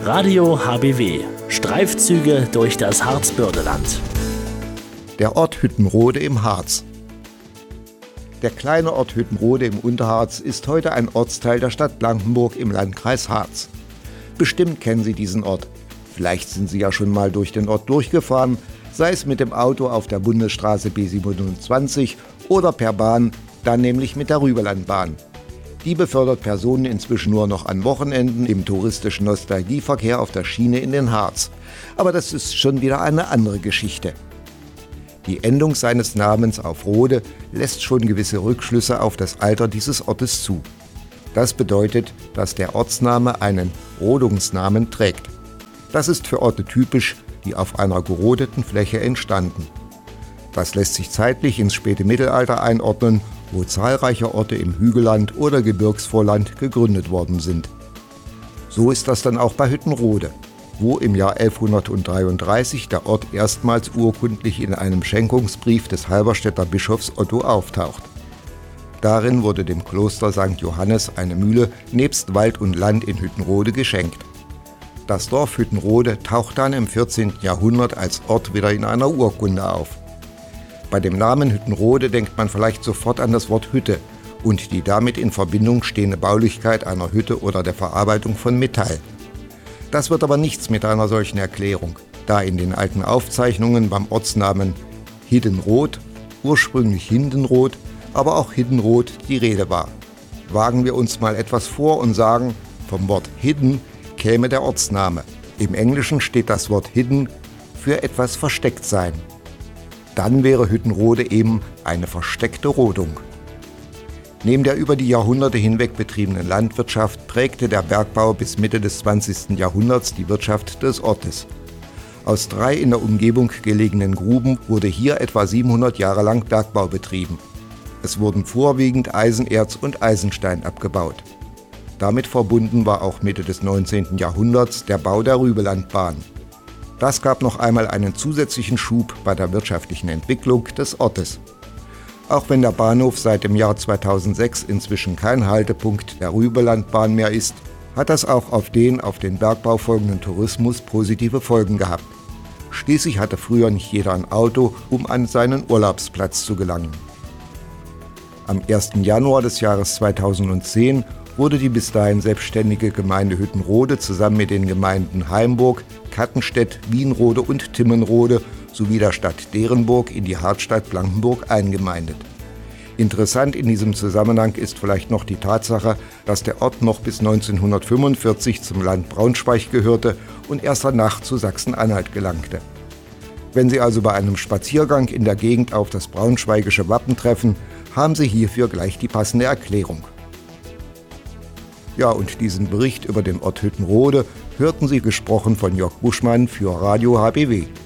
Radio HBW. Streifzüge durch das Harzbördeland. Der Ort Hüttenrode im Harz. Der kleine Ort Hüttenrode im Unterharz ist heute ein Ortsteil der Stadt Blankenburg im Landkreis Harz. Bestimmt kennen Sie diesen Ort. Vielleicht sind Sie ja schon mal durch den Ort durchgefahren, sei es mit dem Auto auf der Bundesstraße B27 oder per Bahn, dann nämlich mit der Rüberlandbahn. Die befördert Personen inzwischen nur noch an Wochenenden im touristischen Nostalgieverkehr auf der Schiene in den Harz. Aber das ist schon wieder eine andere Geschichte. Die Endung seines Namens auf Rode lässt schon gewisse Rückschlüsse auf das Alter dieses Ortes zu. Das bedeutet, dass der Ortsname einen Rodungsnamen trägt. Das ist für Orte typisch, die auf einer gerodeten Fläche entstanden. Das lässt sich zeitlich ins späte Mittelalter einordnen, wo zahlreiche Orte im Hügelland oder Gebirgsvorland gegründet worden sind. So ist das dann auch bei Hüttenrode, wo im Jahr 1133 der Ort erstmals urkundlich in einem Schenkungsbrief des Halberstädter Bischofs Otto auftaucht. Darin wurde dem Kloster St. Johannes eine Mühle nebst Wald und Land in Hüttenrode geschenkt. Das Dorf Hüttenrode taucht dann im 14. Jahrhundert als Ort wieder in einer Urkunde auf. Bei dem Namen Hüttenrode denkt man vielleicht sofort an das Wort Hütte und die damit in Verbindung stehende Baulichkeit einer Hütte oder der Verarbeitung von Metall. Das wird aber nichts mit einer solchen Erklärung, da in den alten Aufzeichnungen beim Ortsnamen Hiddenroth, ursprünglich Hindenroth, aber auch Hiddenroth die Rede war. Wagen wir uns mal etwas vor und sagen, vom Wort Hidden käme der Ortsname. Im Englischen steht das Wort Hidden für etwas versteckt sein. Dann wäre Hüttenrode eben eine versteckte Rodung. Neben der über die Jahrhunderte hinweg betriebenen Landwirtschaft prägte der Bergbau bis Mitte des 20. Jahrhunderts die Wirtschaft des Ortes. Aus 3 in der Umgebung gelegenen Gruben wurde hier etwa 700 Jahre lang Bergbau betrieben. Es wurden vorwiegend Eisenerz und Eisenstein abgebaut. Damit verbunden war auch Mitte des 19. Jahrhunderts der Bau der Rübelandbahn. Das gab noch einmal einen zusätzlichen Schub bei der wirtschaftlichen Entwicklung des Ortes. Auch wenn der Bahnhof seit dem Jahr 2006 inzwischen kein Haltepunkt der Rübelandbahn mehr ist, hat das auch auf den Bergbau folgenden Tourismus positive Folgen gehabt. Schließlich hatte früher nicht jeder ein Auto, um an seinen Urlaubsplatz zu gelangen. Am 1. Januar des Jahres 2010 wurde die bis dahin selbstständige Gemeinde Hüttenrode zusammen mit den Gemeinden Heimburg, Kattenstedt, Wienrode und Timmenrode sowie der Stadt Derenburg in die Harzstadt Blankenburg eingemeindet. Interessant in diesem Zusammenhang ist vielleicht noch die Tatsache, dass der Ort noch bis 1945 zum Land Braunschweig gehörte und erst danach zu Sachsen-Anhalt gelangte. Wenn Sie also bei einem Spaziergang in der Gegend auf das braunschweigische Wappen treffen, haben Sie hierfür gleich die passende Erklärung. Ja, und diesen Bericht über den Ort Hüttenrode hörten Sie gesprochen von Jörg Buschmann für Radio HBW.